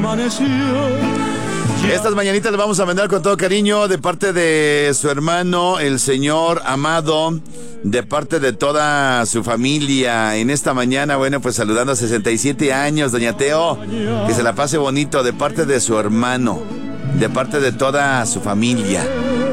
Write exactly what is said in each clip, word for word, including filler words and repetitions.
amaneció. Estas mañanitas le vamos a mandar con todo cariño de parte de su hermano, el señor Amado, de parte de toda su familia. En esta mañana, bueno, pues saludando a sesenta y siete años, doña Teo, que se la pase bonito, de parte de su hermano, de parte de toda su familia,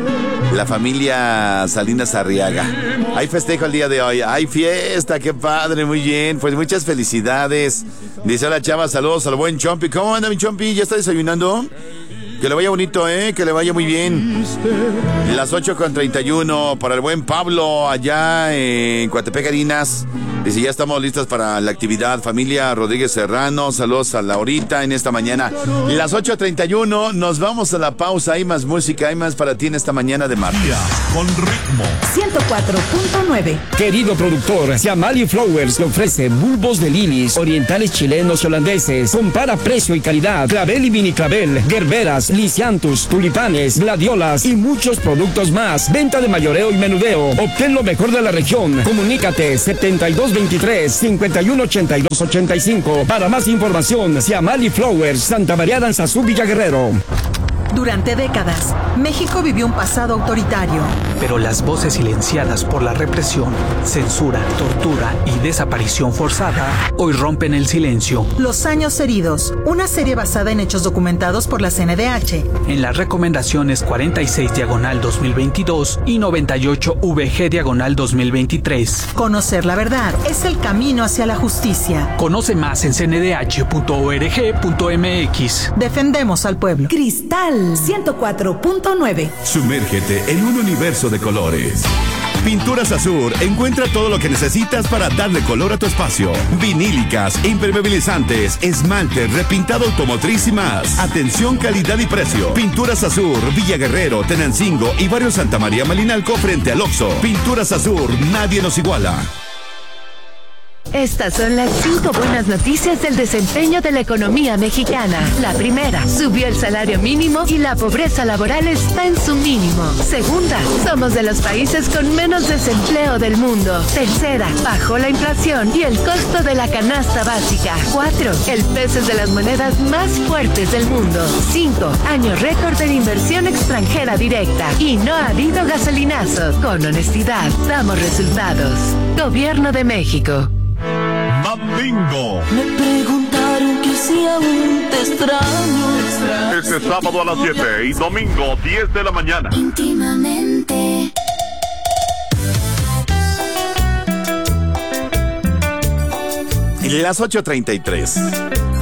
la familia Salinas Arriaga. Hay festejo el día de hoy, hay fiesta, qué padre, muy bien, pues muchas felicidades. Dice la chava, saludos al buen Chompi. ¿Cómo anda mi Chompi? ¿Ya está desayunando? Que le vaya bonito, ¿eh? Que le vaya muy bien. Las ocho con treinta y uno para el buen Pablo allá en Coatepec, Harinas. Dice, ya estamos listos para la actividad. Familia Rodríguez Serrano, saludos a Laurita en esta mañana. Las ocho treinta y uno, nos vamos a la pausa. Hay más música, hay más para ti en esta mañana de martes. Con ritmo. ciento cuatro punto nueve. Querido productor, Siamali Flowers le ofrece bulbos de lilies, orientales chilenos y holandeses. Compara precio y calidad. Clavel y mini clavel, gerberas, lisianthus, tulipanes, gladiolas y muchos productos más. Venta de mayoreo y menudeo. Obtén lo mejor de la región. Comunícate setenta y dos veintitrés, cincuenta y uno ochenta y dos ochenta y cinco. Para más información, Siamali Flowers, Santa María Danzazú, Villa Guerrero. Durante décadas, México vivió un pasado autoritario. Pero las voces silenciadas por la represión, censura, tortura y desaparición forzada hoy rompen el silencio. Los años heridos, una serie basada en hechos documentados por la C N D H. En las recomendaciones cuarenta y seis diagonal dos mil veintidós y noventa y ocho V G diagonal dos mil veintitrés. Conocer la verdad es el camino hacia la justicia. Conoce más en c n d h punto org punto m x. Defendemos al pueblo. Cristal ciento cuatro punto nueve. Sumérgete en un universo de colores. Pinturas Azur encuentra todo lo que necesitas para darle color a tu espacio. Vinílicas, impermeabilizantes, esmalte, repintado automotriz y más. Atención, calidad y precio. Pinturas Azur, Villa Guerrero, Tenancingo y Barrio Santa María Malinalco frente al Oxxo. Pinturas Azur, nadie nos iguala. Estas son las cinco buenas noticias del desempeño de la economía mexicana. La primera, subió el salario mínimo y la pobreza laboral está en su mínimo. Segunda, somos de los países con menos desempleo del mundo. Tercera, bajó la inflación y el costo de la canasta básica. Cuatro, el peso es de las monedas más fuertes del mundo. Cinco, año récord de inversión extranjera directa. Y no ha habido gasolinazo. Con honestidad, damos resultados. Gobierno de México. Mandingo. Me preguntaron que si aún te extraño. Este sábado a las siete y domingo diez de la mañana. Íntimamente. Las ocho treinta y tres.